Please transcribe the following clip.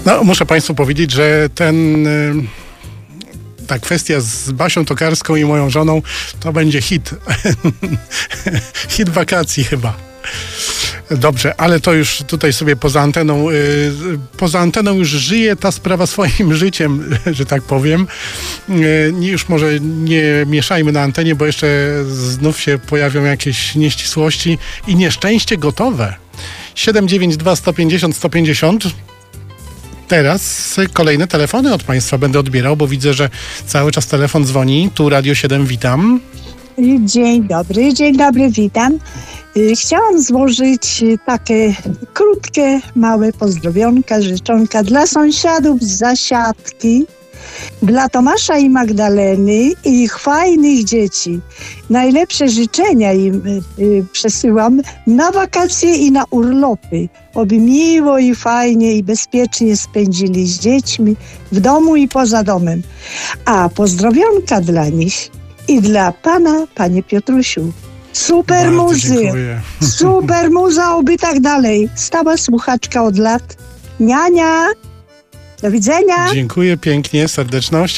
No, muszę Państwu powiedzieć, że ta kwestia z Basią Tokarską i moją żoną to będzie hit. Hit wakacji chyba. Dobrze, ale to już tutaj sobie poza anteną już żyje ta sprawa swoim życiem, że tak powiem. Już może nie mieszajmy na antenie, bo jeszcze znów się pojawią jakieś nieścisłości i nieszczęście gotowe. 792 150 150. Teraz kolejne telefony od Państwa będę odbierał, bo widzę, że cały czas telefon dzwoni. Tu Radio 7, witam. Dzień dobry, witam. Chciałam złożyć takie krótkie, małe pozdrowionka, życzonka dla sąsiadów z Zasiadki, dla Tomasza i Magdaleny i ich fajnych dzieci. Najlepsze życzenia im przesyłam na wakacje i na urlopy. Oby miło i fajnie i bezpiecznie spędzili z dziećmi w domu i poza domem. A pozdrowionka dla nich i dla pana, panie Piotrusiu. Super muzy, super muza, oby tak dalej. Stała słuchaczka od lat. Niania, do widzenia. Dziękuję pięknie, serdeczność.